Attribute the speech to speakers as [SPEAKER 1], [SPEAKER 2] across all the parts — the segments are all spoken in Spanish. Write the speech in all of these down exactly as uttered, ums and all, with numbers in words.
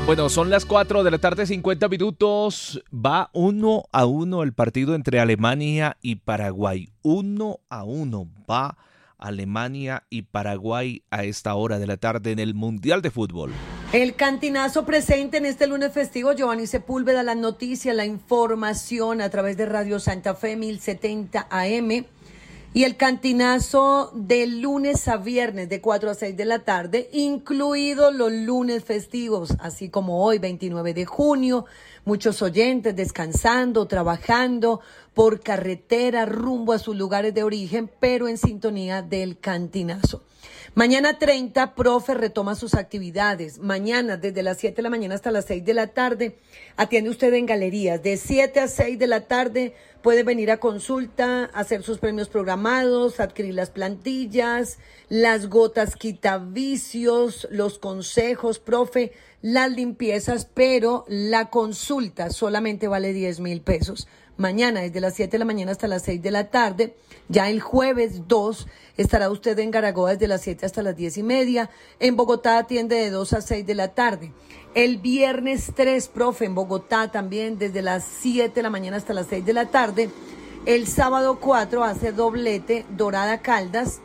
[SPEAKER 1] Bueno, son las cuatro de la tarde, cincuenta minutos. Va uno a uno el partido entre Alemania y Paraguay. Uno a uno va Alemania y Paraguay a esta hora de la tarde en el Mundial de Fútbol.
[SPEAKER 2] El cantinazo presente en este lunes festivo. Giovanni Sepúlveda, la noticia, la información a través de Radio Santa Fe mil setenta A M. Y el cantinazo de lunes a viernes de cuatro a seis de la tarde, incluidos los lunes festivos, así como hoy, veintinueve de junio, muchos oyentes descansando, trabajando por carretera rumbo a sus lugares de origen, pero en sintonía del cantinazo. Mañana treinta, profe retoma sus actividades. Mañana, desde las siete de la mañana hasta las seis de la tarde, atiende usted en galerías. De siete a seis de la tarde puede venir a consulta, hacer sus premios programados, adquirir las plantillas, las gotas quitavicios, los consejos, profe, las limpiezas, pero la consulta solamente vale diez mil pesos. Mañana, desde las siete de la mañana hasta las seis de la tarde. Ya el jueves dos estará usted en Garagoa desde las siete hasta las diez y media. En Bogotá atiende de dos a seis de la tarde. El viernes tres, profe, en Bogotá también desde las siete de la mañana hasta las seis de la tarde. El sábado cuatro hace doblete Dorada Caldas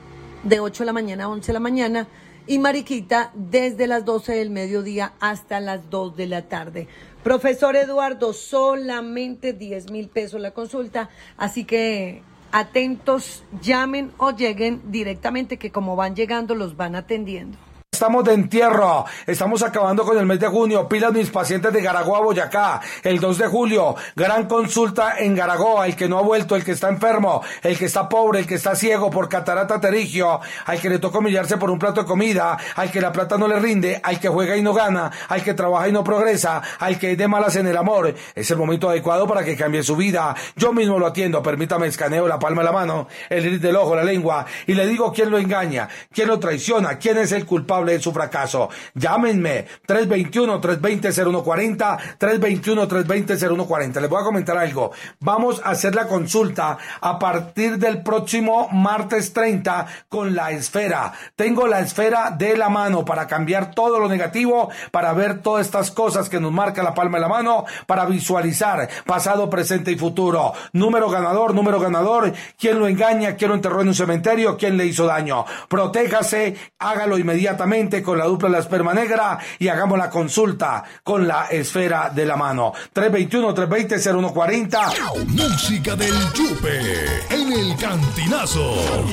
[SPEAKER 2] de ocho de la mañana a once de la mañana. Y Mariquita desde las doce del mediodía hasta las dos de la tarde. Profesor Eduardo, solamente diez mil pesos la consulta, así que atentos, llamen o lleguen directamente, que como van llegando los van atendiendo.
[SPEAKER 3] Estamos de entierro, estamos acabando con el mes de junio, pilas mis pacientes de Garagoa, Boyacá. El dos de julio, gran consulta en Garagoa, el que no ha vuelto, el que está enfermo, el que está pobre, el que está ciego por catarata pterigio, al que le toca humillarse por un plato de comida, al que la plata no le rinde, al que juega y no gana, al que trabaja y no progresa, al que es de malas en el amor. Es el momento adecuado para que cambie su vida. Yo mismo lo atiendo, permítame, escaneo la palma de la mano, el iris del ojo, la lengua, y le digo quién lo engaña, quién lo traiciona, quién es el culpable de su fracaso. Llámenme tres dos uno, tres dos cero, cero uno cuatro cero, tres dos uno, tres dos cero, cero uno cuatro cero. Les voy a comentar algo. Vamos a hacer la consulta a partir del próximo martes treinta con la esfera. Tengo la esfera de la mano para cambiar todo lo negativo, para ver todas estas cosas que nos marca la palma de la mano, para visualizar pasado, presente y futuro. Número ganador, número ganador. ¿Quién lo engaña? ¿Quién lo enterró en un cementerio? ¿Quién le hizo daño? Protéjase, hágalo inmediatamente con la dupla de la esperma negra y hagamos la consulta con la esfera de la mano. tres dos uno, tres dos cero, cero uno cuatro cero.
[SPEAKER 4] Música del Yupe en el Cantinazo.